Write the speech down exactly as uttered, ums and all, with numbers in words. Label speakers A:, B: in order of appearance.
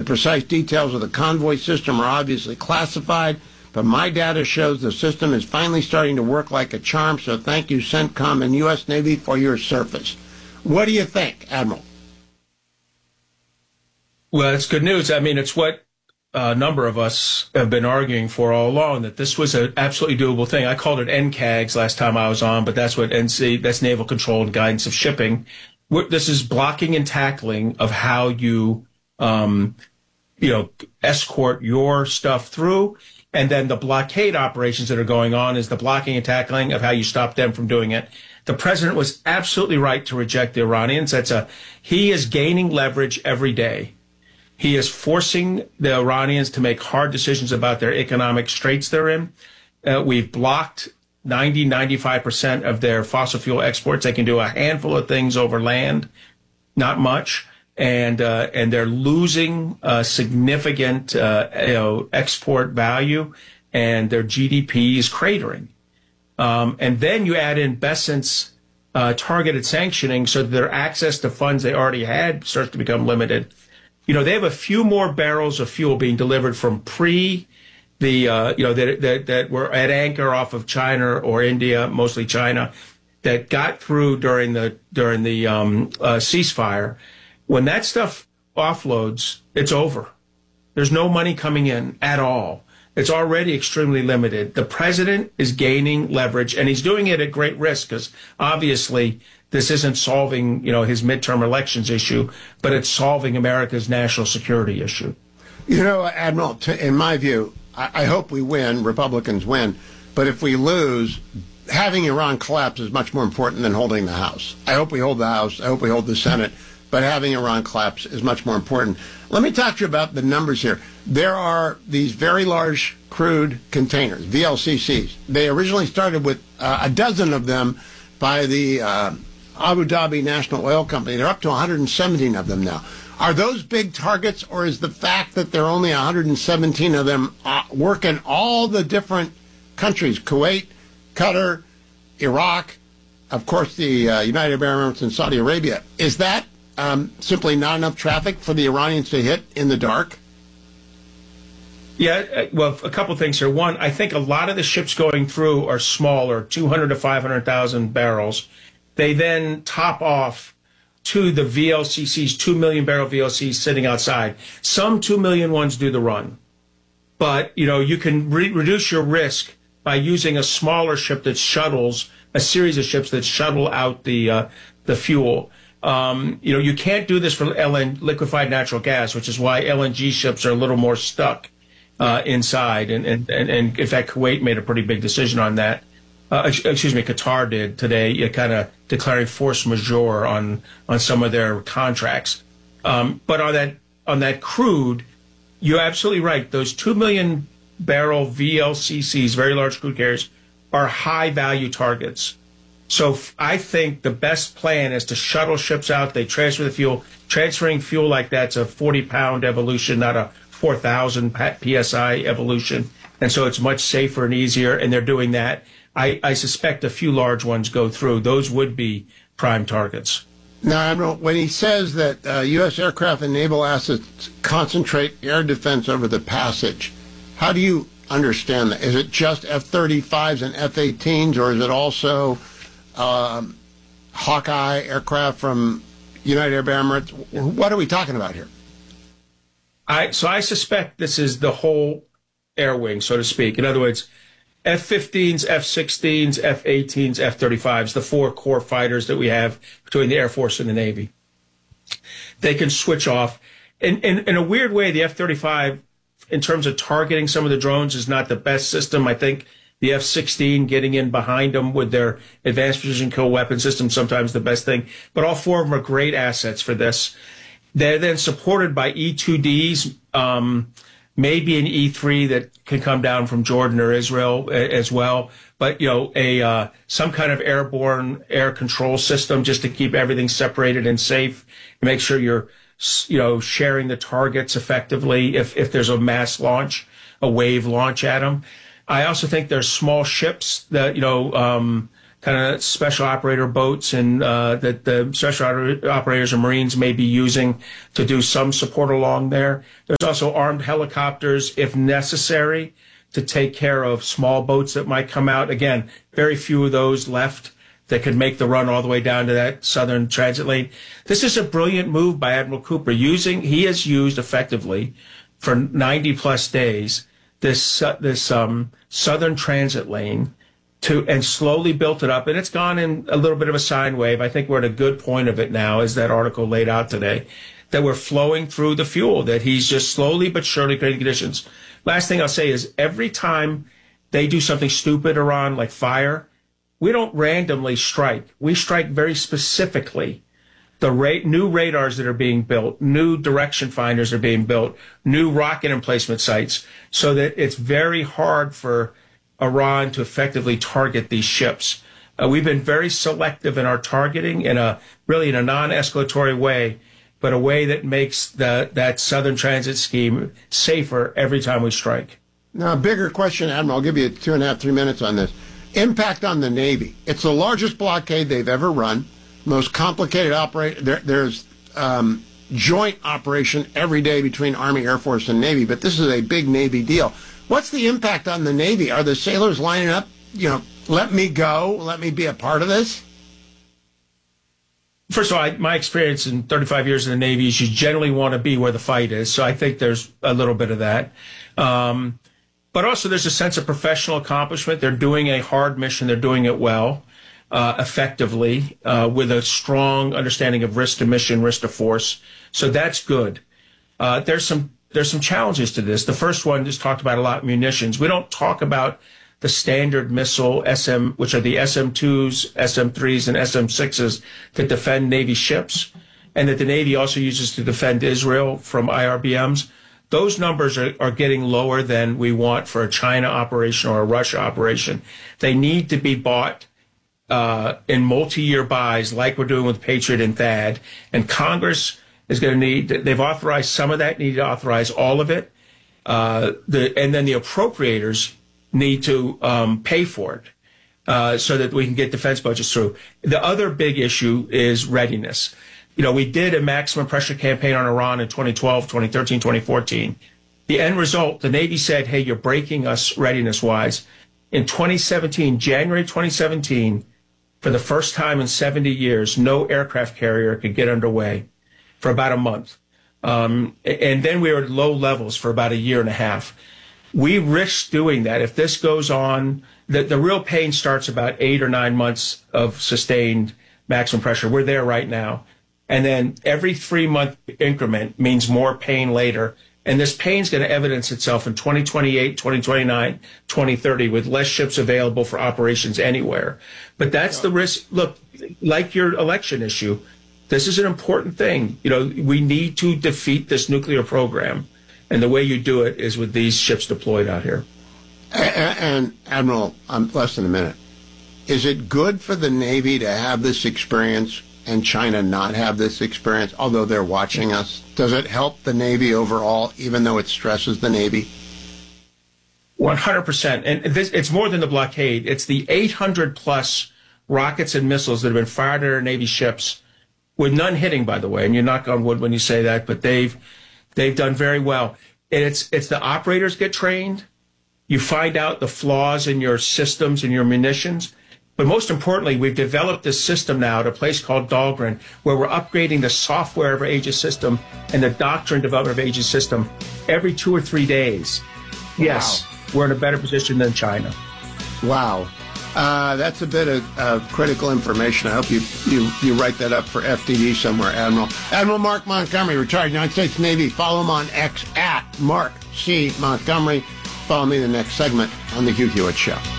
A: precise details of the convoy system are obviously classified, but my data shows the system is finally starting to work like a charm, so thank you, CENTCOM and U S Navy, for your service. What do you think, Admiral?
B: Well, it's good news. I mean, it's what a number of us have been arguing for all along, that this was an absolutely doable thing. I called it N CAGS last time I was on, but that's what N C, that's Naval Control and Guidance of Shipping. This is blocking and tackling of how you, um, you know, escort your stuff through. And then the blockade operations that are going on is the blocking and tackling of how you stop them from doing it. The president was absolutely right to reject the Iranians. That's a, he is gaining leverage every day. He is forcing the Iranians to make hard decisions about their economic straits they're in. Uh, we've blocked ninety, ninety-five percent of their fossil fuel exports. They can do a handful of things over land, not much. And, uh, and they're losing, uh, significant, uh, you know, export value, and their G D P is cratering. Um, and then you add in Besant's, uh, targeted sanctioning so that their access to funds they already had starts to become limited. You know, they have a few more barrels of fuel being delivered from pre the, uh, you know, that, that, that were at anchor off of China or India, mostly China, that got through during the, during the, um, uh, ceasefire. When that stuff offloads, it's over. There's no money coming in at all. It's already extremely limited. The president is gaining leverage, and he's doing it at great risk, because obviously this isn't solving, you know, his midterm elections issue, but it's solving America's national security issue.
A: You know, Admiral, t- in my view, I-, I hope we win, Republicans win, but if we lose, having Iran collapse is much more important than holding the House. I hope we hold the House. I hope we hold the Senate. But having Iran collapse is much more important. Let me talk to you about the numbers here. There are these very large crude containers, V L C Cs. They originally started with uh, a dozen of them by the uh, Abu Dhabi National Oil Company. They're up to one hundred seventeen of them now. Are those big targets, or is the fact that there are only one hundred seventeen of them uh, work in all the different countries, Kuwait, Qatar, Iraq, of course the uh, United Arab Emirates and Saudi Arabia, is that Um, simply not enough traffic for the Iranians to hit in the dark?
B: Yeah, well, a couple things here. One, I think a lot of the ships going through are smaller, two hundred to five hundred thousand barrels. They then top off to the V L C Cs, two million barrel V L Cs sitting outside. Some two million ones do the run. But, you know, you can re- reduce your risk by using a smaller ship that shuttles, a series of ships that shuttle out the uh, the fuel. Um, you know, you can't do this for L N, liquefied natural gas, which is why L N G ships are a little more stuck uh, inside. And, and, and, and in fact, Kuwait made a pretty big decision on that. Uh, excuse me, Qatar did today, uh, kind of declaring force majeure on on some of their contracts. Um, but on that on that crude, you're absolutely right. Those two million barrel V L C Cs, very large crude carriers, are high value targets. So I think the best plan is to shuttle ships out. They transfer the fuel. Transferring fuel like that's a forty pound evolution, not a four thousand P S I evolution. And so it's much safer and easier, and they're doing that. I, I suspect a few large ones go through. Those would be prime targets.
A: Now, Admiral, when he says that uh, U S aircraft and naval assets concentrate air defense over the passage, how do you understand that? Is it just F thirty-fives and F eighteens, or is it also um, Hawkeye aircraft from United Arab Emirates? What are we talking about here?
B: I So I suspect this is the whole air wing, so to speak. In other words, F fifteens, F sixteens, F eighteens, F thirty-fives, the four core fighters that we have between the Air Force and the Navy. They can switch off. In, in, in a weird way, the F thirty-five, in terms of targeting some of the drones, is not the best system. I think the F sixteen getting in behind them with their advanced precision kill weapon system, sometimes the best thing. But all four of them are great assets for this. They're then supported by E two Ds, um, maybe an E three that can come down from Jordan or Israel as well. But, you know, a uh, some kind of airborne air control system just to keep everything separated and safe, and make sure you're, you know, sharing the targets effectively if, if there's a mass launch, a wave launch at them. I also think there's small ships that, you know, um, kind of special operator boats and uh, that the special operators and Marines may be using to do some support along there. There's also armed helicopters, if necessary, to take care of small boats that might come out. Again, very few of those left that could make the run all the way down to that southern transit lane. This is a brilliant move by Admiral Cooper. Using, he has used effectively for ninety plus days this uh, this um, southern transit lane to and slowly built it up, and it's gone in a little bit of a sine wave. I think we're at a good point of it now, as that article laid out today, that we're flowing through the fuel. That he's just slowly but surely creating conditions. Last thing I'll say is every time they do something stupid, Iran, like fire, we don't randomly strike. We strike very specifically. The ra- new radars that are being built, new direction finders are being built, new rocket emplacement sites, so that it's very hard for Iran to effectively target these ships. Uh, we've been very selective in our targeting in a really in a non-escalatory way, but a way that makes the, that southern transit scheme safer every time we strike.
A: Now, a bigger question, Admiral. I'll give you two and a half, three minutes on this. Impact on the Navy. It's the largest blockade they've ever run. Most complicated operate. There, there's um, joint operation every day between Army, Air Force, and Navy, but this is a big Navy deal. What's the impact on the Navy? Are the sailors lining up, you know, let me go, let me be a part of this?
B: First of all, I, my experience in thirty-five years in the Navy is you generally want to be where the fight is, so I think there's a little bit of that. Um, but also there's a sense of professional accomplishment. They're doing a hard mission. They're doing it well. Uh, effectively, uh, with a strong understanding of risk to mission, risk to force. So that's good. Uh, there's some there's some challenges to this. The first one just talked about a lot, munitions. We don't talk about the standard missile S M, which are the S M twos, S M threes, and S M sixes that defend Navy ships, and that the Navy also uses to defend Israel from I R B Ms. Those numbers are, are getting lower than we want for a China operation or a Russia operation. They need to be bought Uh, in multi-year buys like we're doing with Patriot and THAAD. And Congress is going to need, they've authorized some of that, need to authorize all of it. Uh, the, and then the appropriators need to um, pay for it uh, so that we can get defense budgets through. The other big issue is readiness. You know, we did a maximum pressure campaign on Iran in twenty twelve, twenty thirteen, twenty fourteen. The end result, the Navy said, hey, you're breaking us readiness-wise. In twenty seventeen, January twenty seventeen, for the first time in seventy years, no aircraft carrier could get underway for about a month. Um, and then we were at low levels for about a year and a half. We risk doing that. If this goes on, the, the real pain starts about eight or nine months of sustained maximum pressure. We're there right now. And then every three-month increment means more pain later. And this pain is going to evidence itself in twenty twenty-eight, twenty twenty-nine, twenty thirty with less ships available for operations anywhere. But that's the risk. Look, like your election issue, this is an important thing. You know, we need to defeat this nuclear program. And the way you do it is with these ships deployed out here.
A: And, and Admiral, um, less than a minute. Is it good for the Navy to have this experience and China not have this experience, although they're watching us? Does it help the Navy overall, even though it stresses the Navy?
B: one hundred percent. And this, it's more than the blockade. It's the eight hundred plus rockets and missiles that have been fired at our Navy ships, with none hitting, by the way. And you knock on wood when you say that, but they've they've done very well. And it's it's the operators get trained. You find out the flaws in your systems and your munitions. But most importantly, we've developed this system now at a place called Dahlgren, where we're upgrading the software of our Aegis system and the doctrine development of Aegis system every two or three days. Yes, wow. We're in a better position than China.
A: Wow. Uh, that's a bit of uh, critical information. I hope you, you, you write that up for F T D somewhere, Admiral. Admiral Mark Montgomery, retired United States Navy. Follow him on X at Mark C. Montgomery. Follow me in the next segment on The Hugh Hewitt Show.